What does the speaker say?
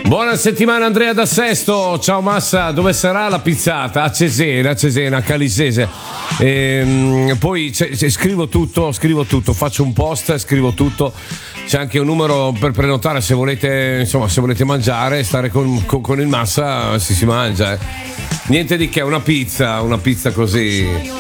Buona settimana Andrea da Sesto, ciao Massa, dove sarà la pizzata? A Cesena, Calisese. Poi scrivo tutto, faccio un post, scrivo tutto. C'è anche un numero per prenotare se volete, insomma, se volete mangiare, stare con il Massa si mangia. Niente di che, una pizza così.